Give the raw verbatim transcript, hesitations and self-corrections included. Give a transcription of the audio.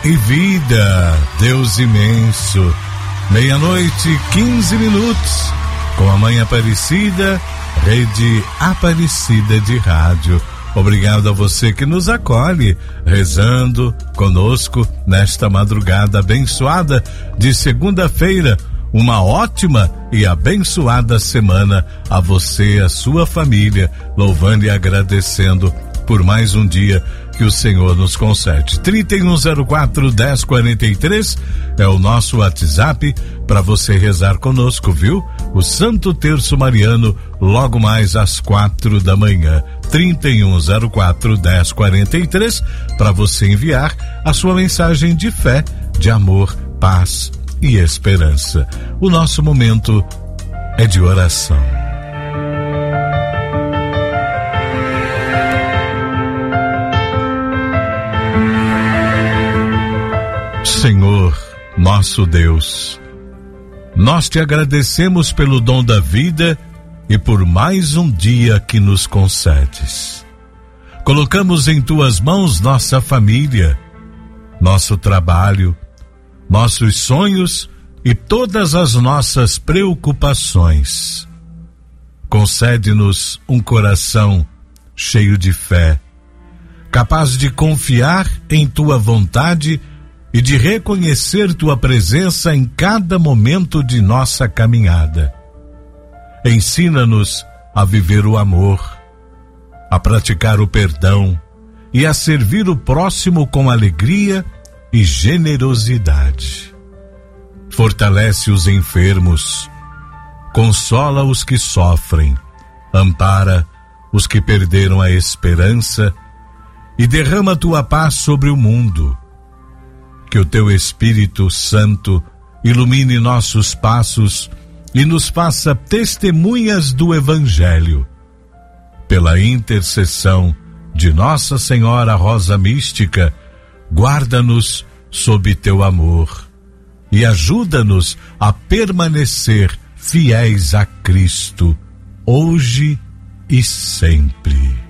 e vida, Deus imenso. Meia-noite, quinze minutos, com a Mãe Aparecida, Rede Aparecida de Rádio. Obrigado a você que nos acolhe, rezando conosco nesta madrugada abençoada de segunda-feira. Uma ótima e abençoada semana a você e a sua família, louvando e agradecendo por mais um dia que o Senhor nos concede. trinta e um zero quatro, dez quarenta e três é o nosso WhatsApp para você rezar conosco, viu? O Santo Terço Mariano, logo mais às quatro da manhã. trinta e um zero quatro, dez quarenta e três para você enviar a sua mensagem de fé, de amor, paz e esperança. O nosso momento é de oração. Senhor, nosso Deus, nós te agradecemos pelo dom da vida e por mais um dia que nos concedes. Colocamos em tuas mãos nossa família, nosso trabalho, nossos sonhos e todas as nossas preocupações. Concede-nos um coração cheio de fé, capaz de confiar em tua vontade e de reconhecer tua presença em cada momento de nossa caminhada. Ensina-nos a viver o amor, a praticar o perdão e a servir o próximo com alegria e generosidade. Fortalece os enfermos, consola os que sofrem, ampara os que perderam a esperança e derrama tua paz sobre o mundo. Que o teu Espírito Santo ilumine nossos passos e nos faça testemunhas do Evangelho. Pela intercessão de Nossa Senhora Rosa Mística, guarda-nos sob teu amor e ajuda-nos a permanecer fiéis a Cristo, hoje e sempre.